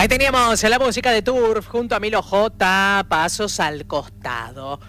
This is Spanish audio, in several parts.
Ahí teníamos la música de Turf junto a Milo J, Pasos al Costado.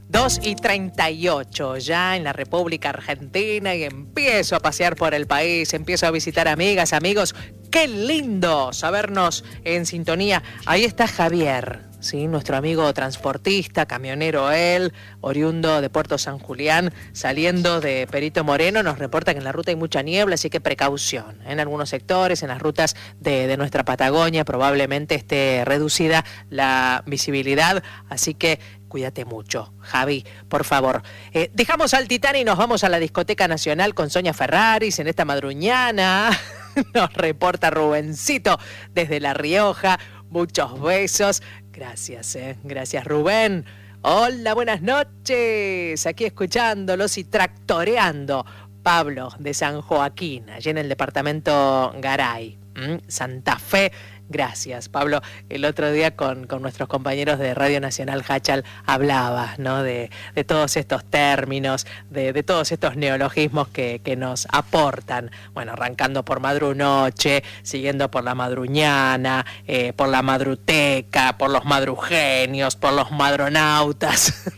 2:38 ya en la República Argentina y empiezo a pasear por el país, empiezo a visitar amigas, amigos. ¡Qué lindo sabernos en sintonía! Ahí está Javier, ¿sí? Nuestro amigo transportista, camionero él, oriundo de Puerto San Julián, saliendo de Perito Moreno, nos reporta que en la ruta hay mucha niebla, así que precaución. En algunos sectores, en las rutas de nuestra Patagonia, probablemente esté reducida la visibilidad, así que cuídate mucho, Javi, por favor. Dejamos al Titán y nos vamos a la Discoteca Nacional con Sonia Ferraris en esta madruñana. Nos reporta Rubencito desde La Rioja. Muchos besos. Gracias, gracias, Rubén. Hola, buenas noches. Aquí escuchándolos y tractoreando. Pablo de San Joaquín, allí en el departamento Garay, Santa Fe. Gracias, Pablo. El otro día con nuestros compañeros de Radio Nacional Hachal hablabas, ¿no? de todos estos términos, de todos estos neologismos que nos aportan. Bueno, arrancando por madrunoche, siguiendo por la madruñana, por la madruteca, por los madrugenios, por los madronautas.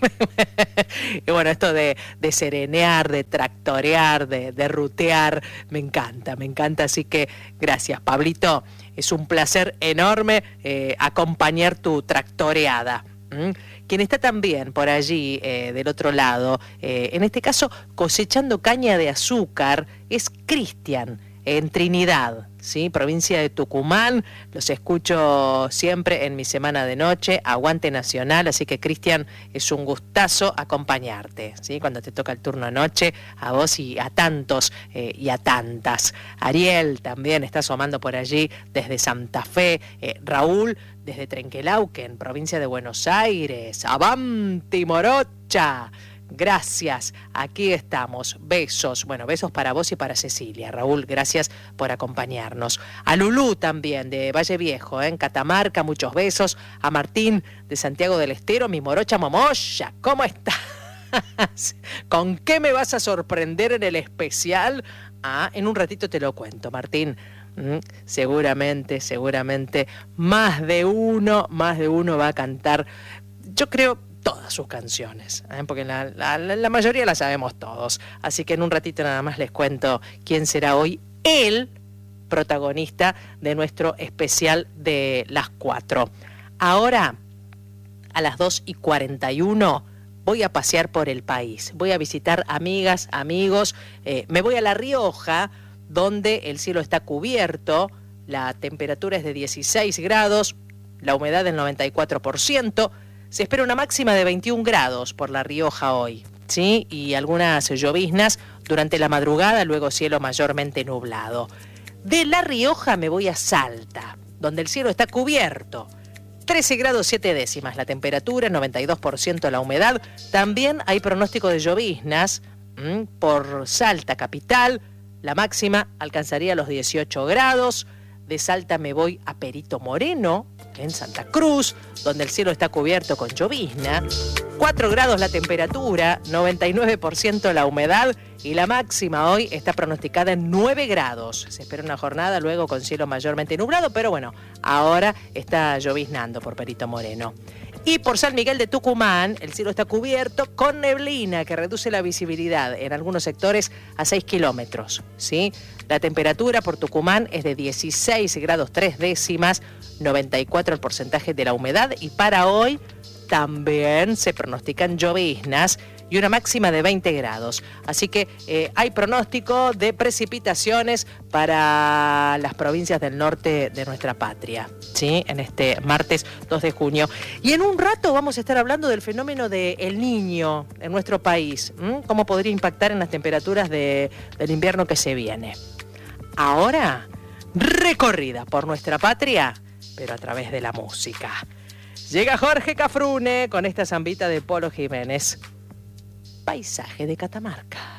Y bueno, esto de serenear, de tractorear, de rutear, me encanta. Así que gracias, Pablito. Es un placer enorme acompañar tu tractoreada. Quien está también por allí, del otro lado, en este caso cosechando caña de azúcar, es Cristian, en Trinidad, ¿sí? Provincia de Tucumán. Los escucho siempre en mi semana de noche, Aguante Nacional, así que Cristian, es un gustazo acompañarte, ¿sí? Cuando te toca el turno noche, a vos y a tantos y a tantas. Ariel también está asomando por allí desde Santa Fe, Raúl desde Trenquelauquen, provincia de Buenos Aires, Avanti Morocha. Gracias, aquí estamos, besos, bueno, besos para vos y para Cecilia. Raúl, gracias por acompañarnos. A Lulú también, de Valle Viejo, en Catamarca, muchos besos. A Martín, de Santiago del Estero, mi morocha momoya, ¿cómo estás? ¿Con qué me vas a sorprender en el especial? En un ratito te lo cuento, Martín. Seguramente, más de uno va a cantar, yo creo, todas sus canciones, porque la mayoría la sabemos todos. Así que en un ratito nada más les cuento quién será hoy el protagonista de nuestro especial de las 4. Ahora, a las 2:41, voy a pasear por el país. Voy a visitar amigas, amigos. Me voy a La Rioja, donde el cielo está cubierto, la temperatura es de 16 grados, la humedad del 94%. Se espera una máxima de 21 grados por La Rioja hoy, ¿sí? Y algunas lloviznas durante la madrugada, luego cielo mayormente nublado. De La Rioja me voy a Salta, donde el cielo está cubierto. 13 grados 7 décimas la temperatura, 92% la humedad. También hay pronóstico de lloviznas por Salta capital. La máxima alcanzaría los 18 grados. De Salta me voy a Perito Moreno, en Santa Cruz, donde el cielo está cubierto con llovizna. 4 grados la temperatura, 99% la humedad y la máxima hoy está pronosticada en 9 grados. Se espera una jornada luego con cielo mayormente nublado, pero bueno, ahora está lloviznando por Perito Moreno. Y por San Miguel de Tucumán, el cielo está cubierto con neblina que reduce la visibilidad en algunos sectores a 6 kilómetros, ¿sí? La temperatura por Tucumán es de 16 grados 3 décimas, 94 el porcentaje de la humedad y para hoy también se pronostican lloviznas y una máxima de 20 grados. Así que hay pronóstico de precipitaciones para las provincias del norte de nuestra patria, ¿sí? En este martes 2 de junio. Y en un rato vamos a estar hablando del fenómeno de El Niño en nuestro país. Cómo podría impactar en las temperaturas del invierno que se viene. Ahora, recorrida por nuestra patria, pero a través de la música. Llega Jorge Cafrune con esta zambita de Polo Jiménez. Paisaje de Catamarca.